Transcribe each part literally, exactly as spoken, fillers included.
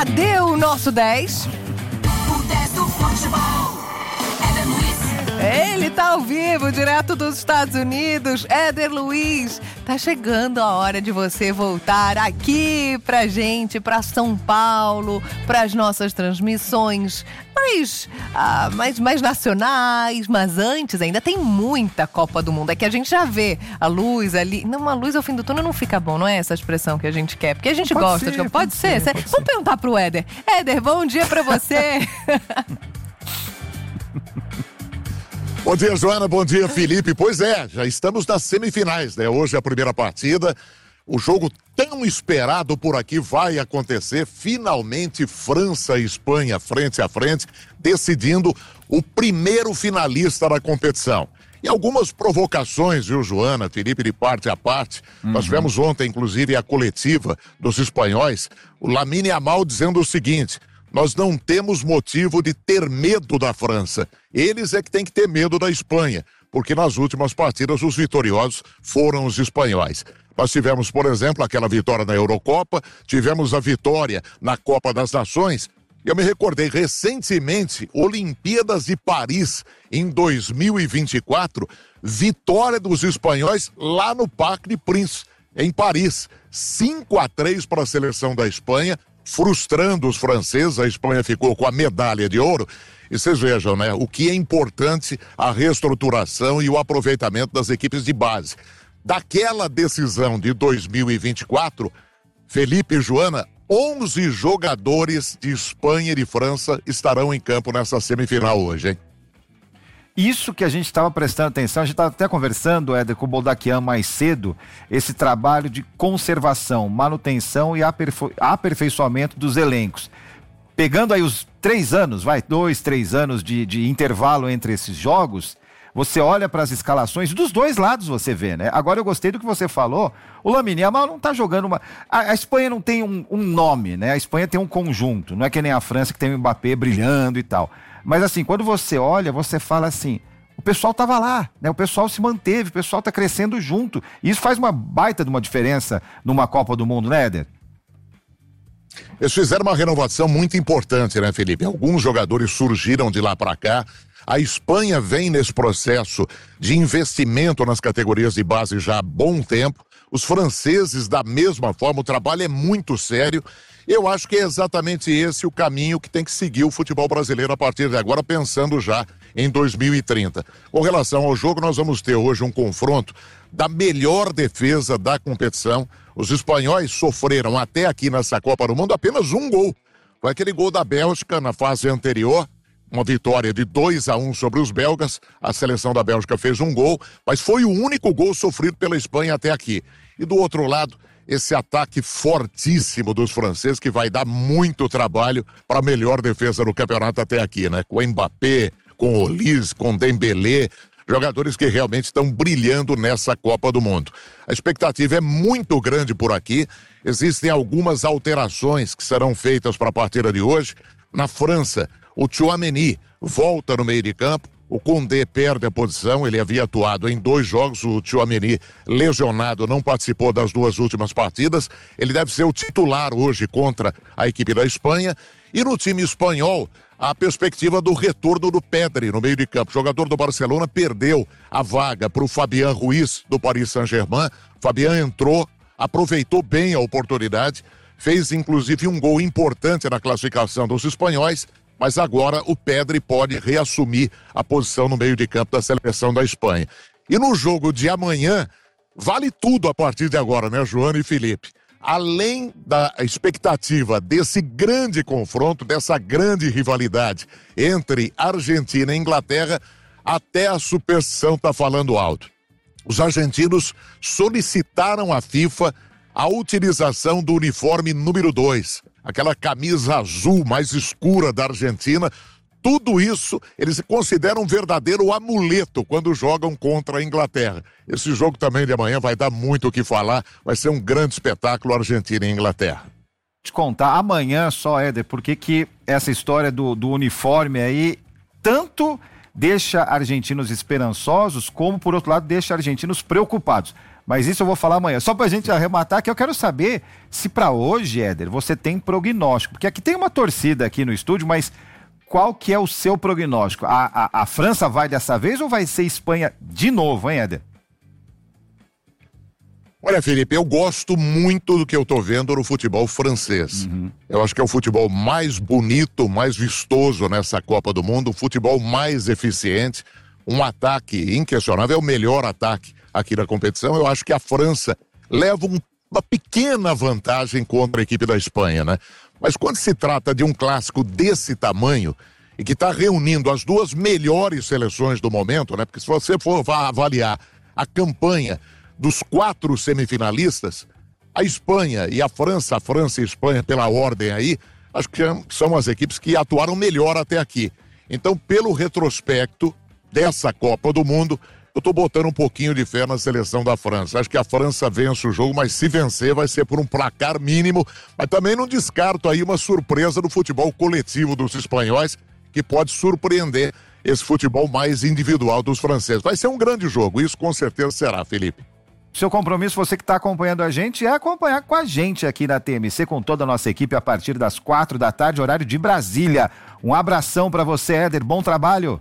Cadê o nosso dez? O dez do futebol, Éder Luiz. Ele tá ao vivo, direto dos Estados Unidos. Éder Luiz, tá chegando a hora de você voltar aqui pra gente, pra São Paulo, pras nossas transmissões mais, ah, mais, mais nacionais. Mas antes ainda tem muita Copa do Mundo. É que a gente já vê a luz ali. Não, uma luz ao fim do túnel não fica bom, não é essa expressão que a gente quer. Porque a gente Pode gosta ser, de... Pode, pode ser. ser, Cê... pode Vamos perguntar pro Éder. Éder, bom dia pra você. Bom dia, Joana, bom dia, Felipe. Pois é, já estamos nas semifinais, né? Hoje é a primeira partida. O jogo tão esperado por aqui vai acontecer. Finalmente, França e Espanha frente a frente, decidindo o primeiro finalista da competição. E algumas provocações, viu, Joana, Felipe, de parte a parte. Uhum. Nós tivemos ontem, inclusive, a coletiva dos espanhóis. O Lamine Yamal dizendo o seguinte: nós não temos motivo de ter medo da França. Eles é que têm que ter medo da Espanha, porque nas últimas partidas os vitoriosos foram os espanhóis. Nós tivemos, por exemplo, aquela vitória na Eurocopa, tivemos a vitória na Copa das Nações. Eu me recordei recentemente, Olimpíadas de Paris, em dois mil e vinte e quatro, vitória dos espanhóis lá no Parque de Prince, em Paris. cinco a três para a seleção da Espanha, frustrando os franceses. A Espanha ficou com a medalha de ouro. E vocês vejam, né, o que é importante a reestruturação e o aproveitamento das equipes de base. Daquela decisão de dois mil e vinte e quatro, Felipe e Joana, onze jogadores de Espanha e de França estarão em campo nessa semifinal hoje, hein? Isso que a gente estava prestando atenção, a gente estava até conversando, Éder, com o Boldaquian mais cedo, esse trabalho de conservação, manutenção e aperfei- aperfeiçoamento dos elencos. Pegando aí os três anos, vai, dois, três anos de, de intervalo entre esses jogos, você olha para as escalações, dos dois lados você vê, né? Agora eu gostei do que você falou, o Lamine Yamal não está jogando uma... A, a Espanha não tem um, um nome, né? A Espanha tem um conjunto, não é que nem a França que tem o Mbappé brilhando e tal. Mas assim, quando você olha, você fala assim, o pessoal estava lá, né? O pessoal se manteve, o pessoal está crescendo junto. E isso faz uma baita de uma diferença numa Copa do Mundo, né, Éder? Eles fizeram uma renovação muito importante, né, Felipe? Alguns jogadores surgiram de lá para cá. A Espanha vem nesse processo de investimento nas categorias de base já há bom tempo. Os franceses, da mesma forma, o trabalho é muito sério. Eu acho que é exatamente esse o caminho que tem que seguir o futebol brasileiro a partir de agora, pensando já em dois mil e trinta. Com relação ao jogo, nós vamos ter hoje um confronto da melhor defesa da competição. Os espanhóis sofreram até aqui nessa Copa do Mundo apenas um gol. Foi aquele gol da Bélgica na fase anterior, uma vitória de dois a um sobre os belgas. A seleção da Bélgica fez um gol, mas foi o único gol sofrido pela Espanha até aqui. E do outro lado, esse ataque fortíssimo dos franceses, que vai dar muito trabalho para a melhor defesa do campeonato até aqui, né? Com o Mbappé, com o Olise, com o Dembélé, jogadores que realmente estão brilhando nessa Copa do Mundo. A expectativa é muito grande por aqui. Existem algumas alterações que serão feitas para a partida de hoje. Na França, o Tchouaméni volta no meio de campo. O Koundé perde a posição, ele havia atuado em dois jogos, o Tchouaméni lesionado, não participou das duas últimas partidas. Ele deve ser o titular hoje contra a equipe da Espanha. E no time espanhol, a perspectiva do retorno do Pedri no meio de campo. O jogador do Barcelona perdeu a vaga para o Fabián Ruiz do Paris Saint-Germain. Fabián entrou, aproveitou bem a oportunidade, fez inclusive um gol importante na classificação dos espanhóis. Mas agora o Pedri pode reassumir a posição no meio de campo da seleção da Espanha. E no jogo de amanhã, vale tudo a partir de agora, né, Joana e Felipe? Além da expectativa desse grande confronto, dessa grande rivalidade entre Argentina e Inglaterra, até a superstição está falando alto. Os argentinos solicitaram à FIFA a utilização do uniforme número dois. Aquela camisa azul mais escura da Argentina, tudo isso eles consideram um verdadeiro amuleto quando jogam contra a Inglaterra. Esse jogo também de amanhã vai dar muito o que falar, vai ser um grande espetáculo Argentina e Inglaterra. Te contar amanhã só, Éder, porque que essa história do, do uniforme aí tanto deixa argentinos esperançosos, como por outro lado deixa argentinos preocupados. Mas isso eu vou falar amanhã. Só pra gente arrematar, que eu quero saber se pra hoje, Éder, você tem prognóstico. Porque aqui tem uma torcida aqui no estúdio, mas qual que é o seu prognóstico? A, a, a França vai dessa vez ou vai ser Espanha de novo, hein, Éder? Olha, Felipe, eu gosto muito do que eu tô vendo no futebol francês. Uhum. Eu acho que é o futebol mais bonito, mais vistoso nessa Copa do Mundo, o futebol mais eficiente, um ataque inquestionável, é o melhor ataque aqui da competição. Eu acho que a França leva um, uma pequena vantagem contra a equipe da Espanha, né? Mas quando se trata de um clássico desse tamanho e que está reunindo as duas melhores seleções do momento, né? Porque se você for avaliar a campanha dos quatro semifinalistas, a Espanha e a França, a França e a Espanha pela ordem aí, acho que são as equipes que atuaram melhor até aqui. Então, pelo retrospecto dessa Copa do Mundo, eu tô botando um pouquinho de fé na seleção da França. Acho que a França vence o jogo, mas se vencer vai ser por um placar mínimo, mas também não descarto aí uma surpresa do futebol coletivo dos espanhóis, que pode surpreender esse futebol mais individual dos franceses. Vai ser um grande jogo, isso com certeza será, Felipe. Seu compromisso, você que está acompanhando a gente, é acompanhar com a gente aqui na T M C, com toda a nossa equipe, a partir das quatro da tarde, horário de Brasília. Um abração para você, Éder. Bom trabalho.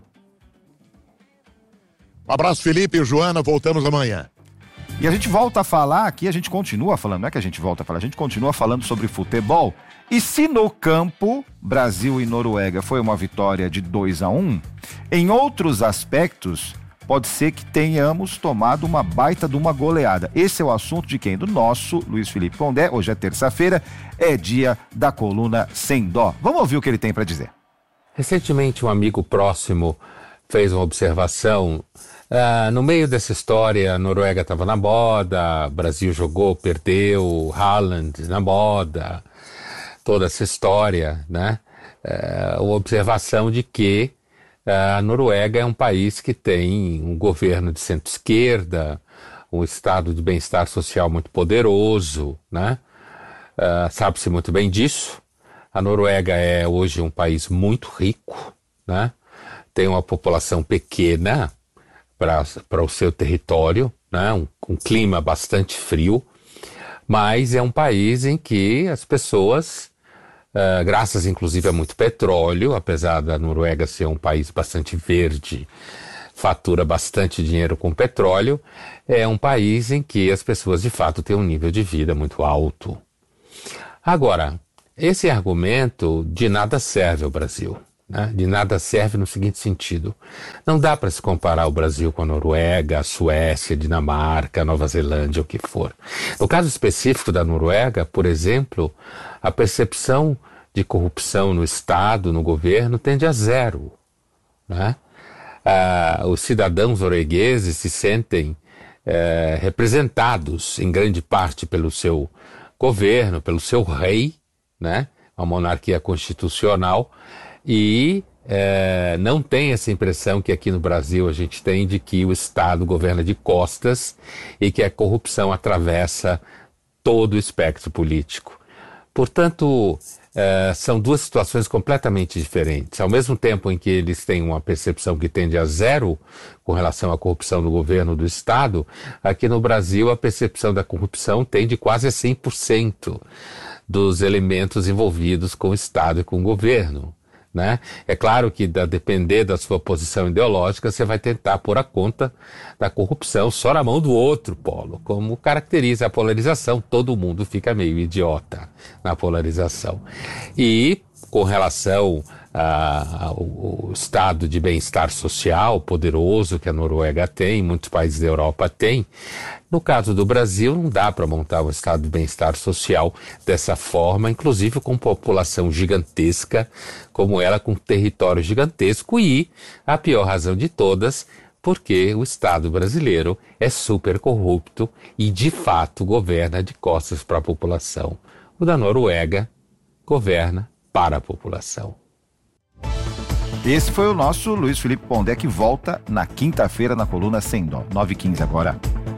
Um abraço, Felipe e Joana. Voltamos amanhã. E a gente volta a falar aqui, a gente continua falando, não é que a gente volta a falar, a gente continua falando sobre futebol. E se no campo, Brasil e Noruega foi uma vitória de dois a um, em outros aspectos, pode ser que tenhamos tomado uma baita de uma goleada. Esse é o assunto de quem? Do nosso Luiz Felipe Pondé. Hoje é terça-feira, é dia da coluna Sem Dó. Vamos ouvir o que ele tem para dizer. Recentemente, um amigo próximo fez uma observação. Uh, no meio dessa história, a Noruega estava na moda, o Brasil jogou, perdeu, Haaland na moda, toda essa história, né? Uh, uma observação de que a Noruega é um país que tem um governo de centro-esquerda, um estado de bem-estar social muito poderoso, né? Uh, sabe-se muito bem disso. A Noruega é hoje um país muito rico, né? Tem uma população pequena para o seu território, né? Um, um clima bastante frio, mas é um país em que as pessoas... Uh, graças inclusive a muito petróleo, apesar da Noruega ser um país bastante verde, fatura bastante dinheiro com petróleo, é um país em que as pessoas de fato têm um nível de vida muito alto. Agora, esse argumento de nada serve ao Brasil, né? De nada serve no seguinte sentido: não dá para se comparar o Brasil com a Noruega, a Suécia, a Dinamarca, a Nova Zelândia, o que for. No caso específico da Noruega, por exemplo, a percepção de corrupção no Estado, no governo, tende a zero, né? Ah, os cidadãos noruegueses se sentem eh, representados em grande parte pelo seu governo, pelo seu rei, né? Uma monarquia constitucional, e eh, não tem essa impressão que aqui no Brasil a gente tem de que o Estado governa de costas e que a corrupção atravessa todo o espectro político. Portanto, uh, são duas situações completamente diferentes. Ao mesmo tempo em que eles têm uma percepção que tende a zero com relação à corrupção do governo do Estado, aqui no Brasil a percepção da corrupção tende quase a cem por cento dos elementos envolvidos com o Estado e com o governo, né? É claro que, a depender da sua posição ideológica, você vai tentar pôr a conta da corrupção só na mão do outro polo, como caracteriza a polarização. Todo mundo fica meio idiota na polarização. E com relação a, ao, ao estado de bem-estar social poderoso que a Noruega tem, muitos países da Europa têm, no caso do Brasil não dá para montar um estado de bem-estar social dessa forma, inclusive com população gigantesca como ela, com território gigantesco, e a pior razão de todas, porque o Estado brasileiro é super corrupto e de fato governa de costas para a população. O da Noruega governa para a população. Esse foi o nosso Luiz Felipe Pondé, que volta na quinta-feira na coluna Sem Dó, nove e quinze agora.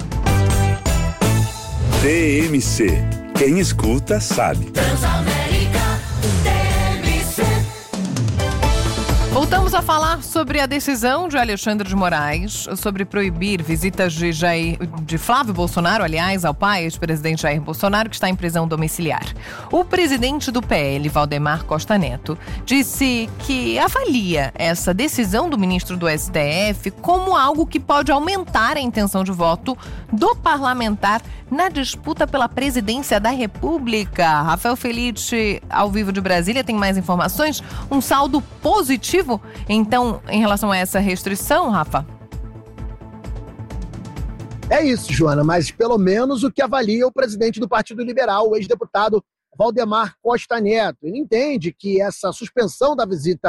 T M C. Quem escuta sabe. Voltamos Voltamos a falar sobre a decisão de Alexandre de Moraes sobre proibir visitas de, Jair, de Flávio Bolsonaro, aliás, ao pai, ex-presidente Jair Bolsonaro, que está em prisão domiciliar. O presidente do P L, Valdemar Costa Neto, disse que avalia essa decisão do ministro do S T F como algo que pode aumentar a intenção de voto do parlamentar na disputa pela presidência da República. Rafael Felite, ao vivo de Brasília, tem mais informações. Um saldo positivo, então, em relação a essa restrição, Rafa? É isso, Joana, mas pelo menos o que avalia o presidente do Partido Liberal, o ex-deputado Valdemar Costa Neto. Ele entende que essa suspensão da visita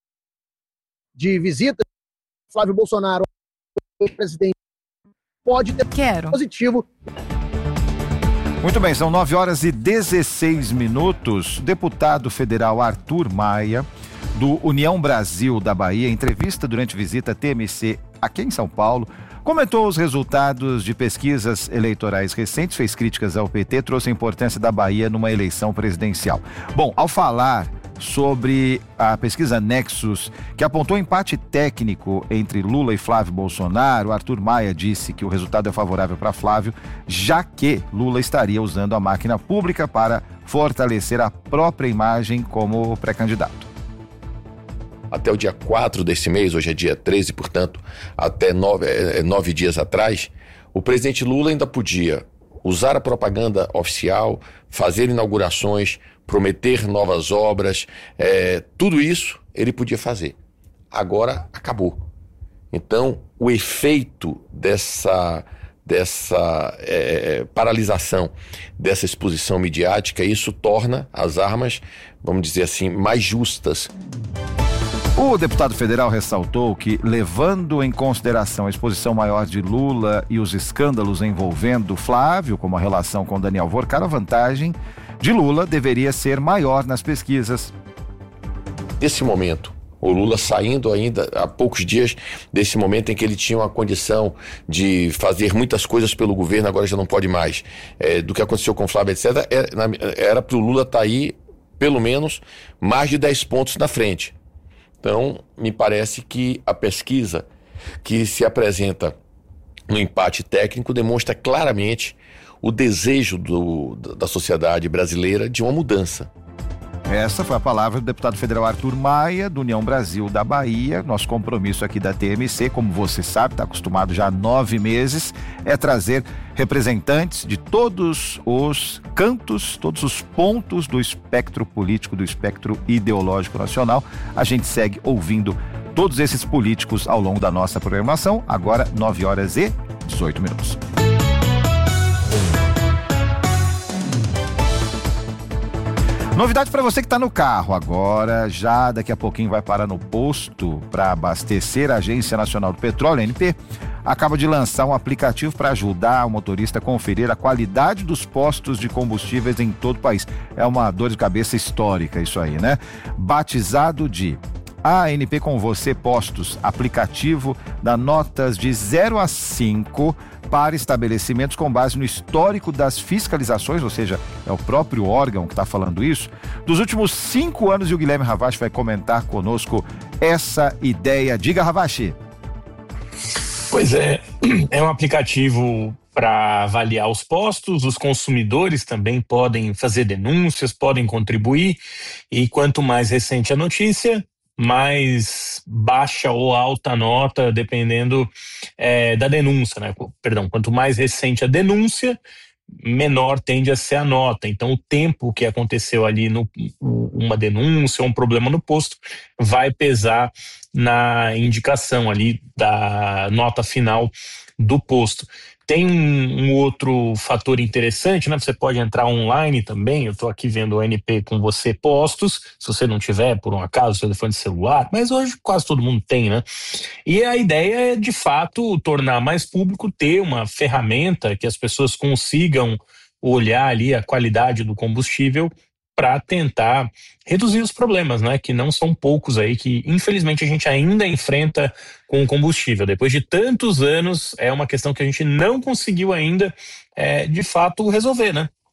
de visita de Flávio Bolsonaro, ex-presidente, pode ter Quero. positivo. Muito bem, são nove horas e dezesseis minutos. O deputado federal Arthur Maia, do União Brasil da Bahia, em entrevista durante visita T M C aqui em São Paulo, comentou os resultados de pesquisas eleitorais recentes, fez críticas ao P T, trouxe a importância da Bahia numa eleição presidencial. Bom, ao falar sobre a pesquisa Nexus, que apontou empate técnico entre Lula e Flávio Bolsonaro, Arthur Maia disse que o resultado é favorável para Flávio, já que Lula estaria usando a máquina pública para fortalecer a própria imagem como pré-candidato. Até o dia quatro desse mês, hoje é dia treze, portanto, até nove, é, nove dias atrás, o presidente Lula ainda podia usar a propaganda oficial, fazer inaugurações, prometer novas obras, é, tudo isso ele podia fazer. Agora acabou. Então, o efeito dessa, dessa é, paralisação, dessa exposição midiática, isso torna as armas, vamos dizer assim, mais justas. O deputado federal ressaltou que, levando em consideração a exposição maior de Lula e os escândalos envolvendo Flávio, como a relação com Daniel Vorcar, a vantagem de Lula deveria ser maior nas pesquisas. Nesse momento, o Lula saindo ainda há poucos dias desse momento em que ele tinha uma condição de fazer muitas coisas pelo governo, agora já não pode mais, é, do que aconteceu com Flávio, etcétera, era para o Lula estar aí, pelo menos, mais de dez pontos na frente. Então, me parece que a pesquisa que se apresenta no empate técnico demonstra claramente o desejo do, da sociedade brasileira de uma mudança. Essa foi a palavra do deputado federal Arthur Maia, do União Brasil da Bahia. Nosso compromisso aqui da T M C, como você sabe, está acostumado já há nove meses, é trazer representantes de todos os cantos, todos os pontos do espectro político, do espectro ideológico nacional. A gente segue ouvindo todos esses políticos ao longo da nossa programação. Agora, nove horas e dezoito minutos. Novidade para você que está no carro agora, já daqui a pouquinho vai parar no posto para abastecer. A Agência Nacional do Petróleo, A N P, acaba de lançar um aplicativo para ajudar o motorista a conferir a qualidade dos postos de combustíveis em todo o país. É uma dor de cabeça histórica isso aí, né? Batizado de A N P com Você Postos, aplicativo dá notas de zero a cinco para estabelecimentos com base no histórico das fiscalizações, ou seja, é o próprio órgão que está falando isso, dos últimos cinco anos, e o Guilherme Ravache vai comentar conosco essa ideia. Diga, Ravache. Pois é, é um aplicativo para avaliar os postos, os consumidores também podem fazer denúncias, podem contribuir, e quanto mais recente a notícia, mais baixa ou alta nota, dependendo é, da denúncia, né? Perdão, quanto mais recente a denúncia, menor tende a ser a nota. Então, o tempo que aconteceu ali no uma denúncia ou um problema no posto vai pesar na indicação ali da nota final do posto. Tem um, um outro fator interessante, né? Você pode entrar online também. Eu estou aqui vendo o N P com Você Postos, se você não tiver, por um acaso, telefone celular, mas hoje quase todo mundo tem, né? E a ideia é, de fato, tornar mais público, ter uma ferramenta que as pessoas consigam olhar ali a qualidade do combustível para tentar reduzir os problemas, né? Que não são poucos aí, que infelizmente a gente ainda enfrenta com o combustível. Depois de tantos anos, é uma questão que a gente não conseguiu ainda, é, de fato, resolver, né?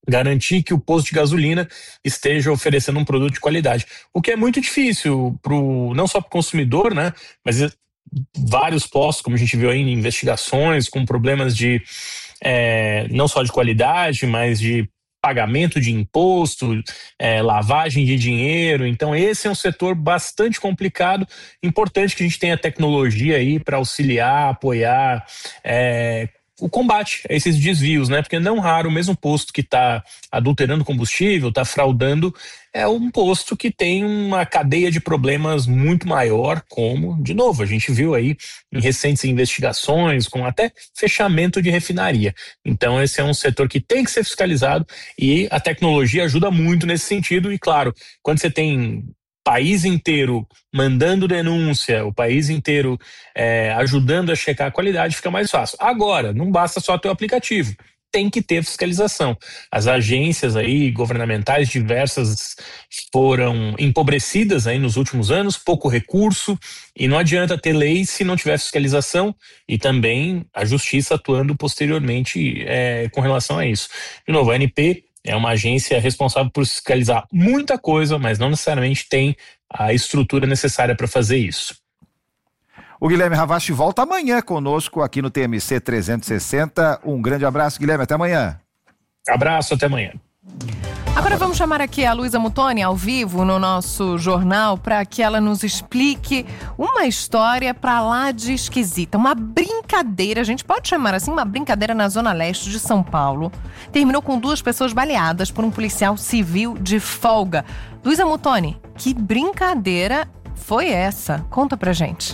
garantir que o posto de gasolina esteja oferecendo um produto de qualidade. O que é muito difícil, pro, não só para o consumidor, né, mas vários postos, como a gente viu aí em investigações, com problemas de é, não só de qualidade, mas de pagamento de imposto, é, lavagem de dinheiro. Então esse é um setor bastante complicado, importante que a gente tenha tecnologia aí para auxiliar, apoiar é, o combate a esses desvios, né? Porque não raro o mesmo posto que está adulterando combustível, está fraudando, é um posto que tem uma cadeia de problemas muito maior, como, de novo, a gente viu aí em recentes investigações, com até fechamento de refinaria. Então esse é um setor que tem que ser fiscalizado e a tecnologia ajuda muito nesse sentido. E claro, quando você tem país inteiro mandando denúncia, o país inteiro é, ajudando a checar a qualidade, fica mais fácil. Agora, não basta só ter o aplicativo, tem que ter fiscalização. As agências aí governamentais diversas foram empobrecidas aí nos últimos anos, pouco recurso, e não adianta ter lei se não tiver fiscalização e também a justiça atuando posteriormente é, com relação a isso. De novo, a A N P é uma agência responsável por fiscalizar muita coisa, mas não necessariamente tem a estrutura necessária para fazer isso. O Guilherme Ravasti volta amanhã conosco aqui no T M C trezentos e sessenta. Um grande abraço, Guilherme, até amanhã. Abraço, até amanhã. Agora vamos chamar aqui a Luísa Muttoni ao vivo no nosso jornal para que ela nos explique uma história pra lá de esquisita, uma brincadeira, a gente pode chamar assim, uma brincadeira na zona leste de São Paulo. Terminou com duas pessoas baleadas por um policial civil de folga. Luísa Muttoni, que brincadeira foi essa? Conta pra gente.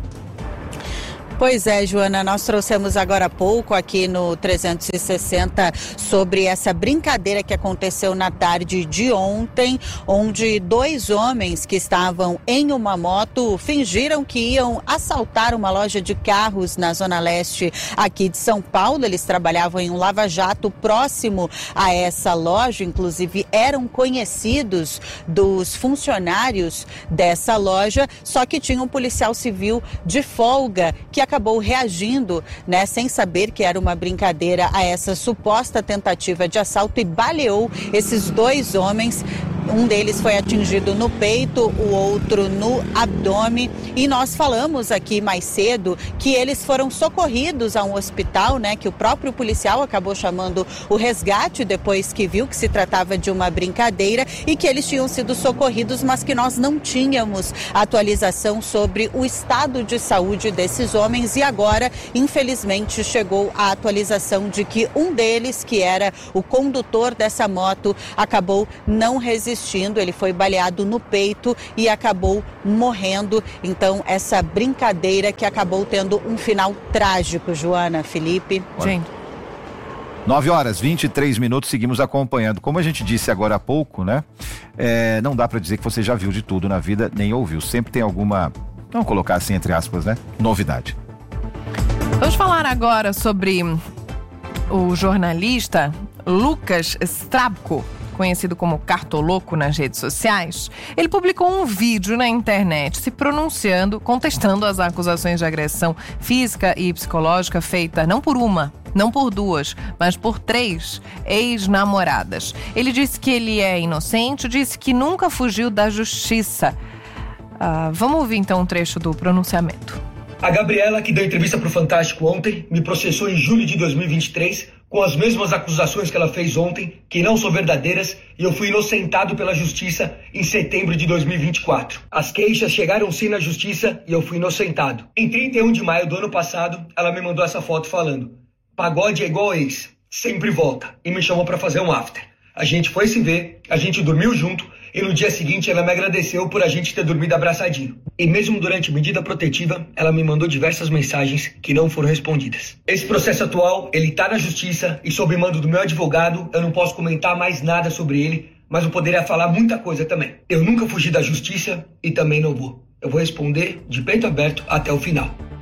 Pois é, Joana, nós trouxemos agora há pouco aqui no trezentos e sessenta sobre essa brincadeira que aconteceu na tarde de ontem, onde dois homens que estavam em uma moto fingiram que iam assaltar uma loja de carros na zona leste aqui de São Paulo. Eles trabalhavam em um lava-jato próximo a essa loja, inclusive eram conhecidos dos funcionários dessa loja, só que tinha um policial civil de folga que acabou reagindo, né, sem saber que era uma brincadeira a essa suposta tentativa de assalto e baleou esses dois homens. Um deles foi atingido no peito, o outro no abdômen, e nós falamos aqui mais cedo que eles foram socorridos a um hospital, né, que o próprio policial acabou chamando o resgate depois que viu que se tratava de uma brincadeira e que eles tinham sido socorridos, mas que nós não tínhamos atualização sobre o estado de saúde desses homens. E agora, infelizmente, chegou a atualização de que um deles, que era o condutor dessa moto, acabou não resistindo. Ele foi baleado no peito e acabou morrendo. Então, essa brincadeira que acabou tendo um final trágico, Joana, Felipe. Gente. nove horas, vinte e três minutos, seguimos acompanhando. Como a gente disse agora há pouco, né? É, não dá para dizer que você já viu de tudo na vida, nem ouviu. Sempre tem alguma, vamos colocar assim entre aspas, né? Novidade. Vamos falar agora sobre o jornalista Lucas Strabko, conhecido como Cartoloco nas redes sociais. Ele publicou um vídeo na internet se pronunciando, contestando as acusações de agressão física e psicológica feita não por uma, não por duas, mas por três ex-namoradas. Ele disse que ele é inocente, disse que nunca fugiu da justiça. Ah, vamos ouvir então um trecho do pronunciamento. A Gabriela, que deu entrevista para o Fantástico ontem, me processou em julho de dois mil e vinte e três com as mesmas acusações que ela fez ontem, que não são verdadeiras, e eu fui inocentado pela justiça em setembro de dois mil e vinte e quatro. As queixas chegaram sim na justiça e eu fui inocentado. Em trinta e um de maio do ano passado, ela me mandou essa foto falando: pagode é igual ex, sempre volta, e me chamou para fazer um after. A gente foi se ver, a gente dormiu junto, e no dia seguinte ela me agradeceu por a gente ter dormido abraçadinho. E mesmo durante medida protetiva, ela me mandou diversas mensagens que não foram respondidas. Esse processo atual, ele tá na justiça e sob mando do meu advogado, eu não posso comentar mais nada sobre ele, mas eu poderia falar muita coisa também. Eu nunca fugi da justiça e também não vou. Eu vou responder de peito aberto até o final.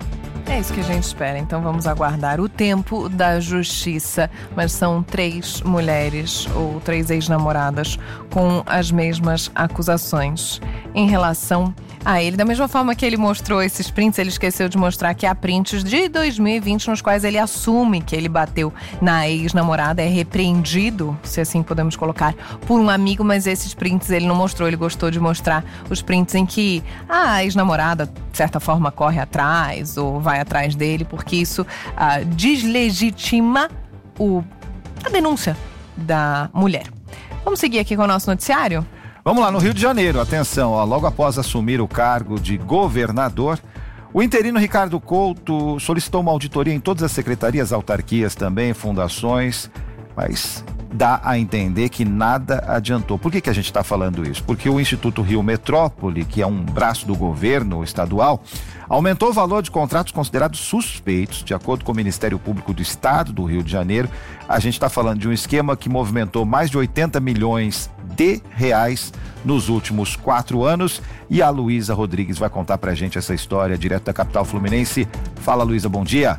É isso que a gente espera, então vamos aguardar o tempo da justiça. Mas são três mulheres ou três ex-namoradas com as mesmas acusações em relação a ele. Da mesma forma que ele mostrou esses prints, ele esqueceu de mostrar que há prints de dois mil e vinte nos quais ele assume que ele bateu na ex-namorada, é repreendido, se assim podemos colocar, por um amigo, mas esses prints ele não mostrou, ele gostou de mostrar os prints em que a ex-namorada, de certa forma, corre atrás ou vai atrás dele, porque isso ah, deslegitima o, a denúncia da mulher. Vamos seguir aqui com o nosso noticiário? Vamos lá, no Rio de Janeiro, atenção, ó, logo após assumir o cargo de governador, o interino Ricardo Couto solicitou uma auditoria em todas as secretarias, autarquias também, fundações, mas dá a entender que nada adiantou. Por que que a gente está falando isso? Porque o Instituto Rio Metrópole, que é um braço do governo estadual, aumentou o valor de contratos considerados suspeitos, de acordo com o Ministério Público do Estado do Rio de Janeiro. A gente está falando de um esquema que movimentou mais de oitenta milhões de reais nos últimos quatro anos. E a Luísa Rodrigues vai contar pra gente essa história direto da capital fluminense. Fala, Luísa, bom dia.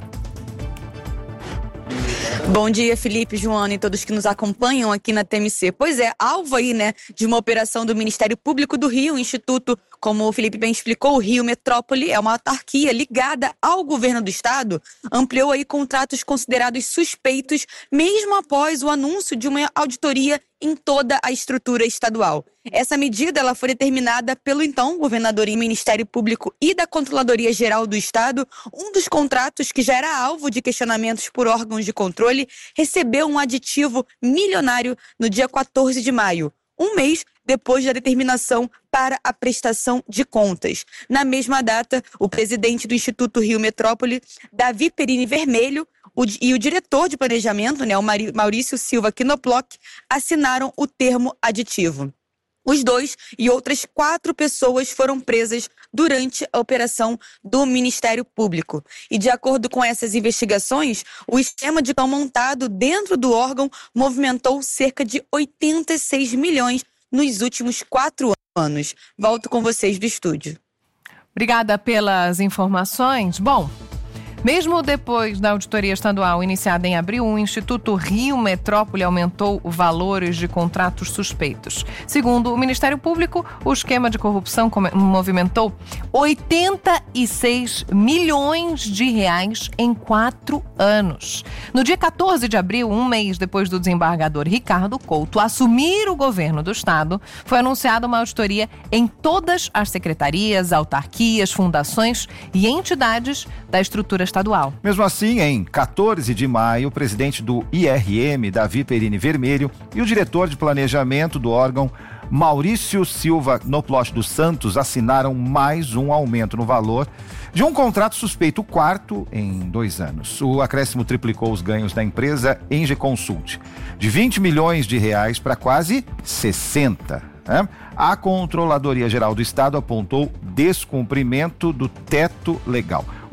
Bom dia, Felipe, Joana e todos que nos acompanham aqui na T M C. Pois é, alvo aí, né, de uma operação do Ministério Público do Rio, o Instituto, como o Felipe bem explicou, o Rio Metrópole é uma autarquia ligada ao governo do estado, ampliou aí contratos considerados suspeitos, mesmo após o anúncio de uma auditoria em toda a estrutura estadual. Essa medida ela foi determinada pelo então governador e Ministério Público e da Controladoria Geral do Estado. Um dos contratos, que já era alvo de questionamentos por órgãos de controle, recebeu um aditivo milionário no dia quatorze de maio, um mês depois da determinação para a prestação de contas. Na mesma data, o presidente do Instituto Rio Metrópole, Davi Perini Vermelho, o, e o diretor de planejamento, né, o Maurício Silva Knoploch, assinaram o termo aditivo. Os dois e outras quatro pessoas foram presas durante a operação do Ministério Público. E de acordo com essas investigações, o esquema de cão montado dentro do órgão movimentou cerca de oitenta e seis milhões nos últimos quatro anos. Volto com vocês do estúdio. Obrigada pelas informações. Bom, mesmo depois da auditoria estadual iniciada em abril, o Instituto Rio Metrópole aumentou valores de contratos suspeitos. Segundo o Ministério Público, o esquema de corrupção movimentou oitenta e seis milhões de reais em quatro anos. No dia quatorze de abril, um mês depois do desembargador Ricardo Couto assumir o governo do estado, foi anunciada uma auditoria em todas as secretarias, autarquias, fundações e entidades da estrutura estadual. Mesmo assim, em quatorze de maio, o presidente do I R M, Davi Perini Vermelho, e o diretor de planejamento do órgão, Maurício Silva Knoploch dos Santos, assinaram mais um aumento no valor de um contrato suspeito, o quarto em dois anos. O acréscimo triplicou os ganhos da empresa Enge Consult, de vinte milhões de reais para quase sessenta. Né? A Controladoria Geral do Estado apontou descumprimento do teto legal.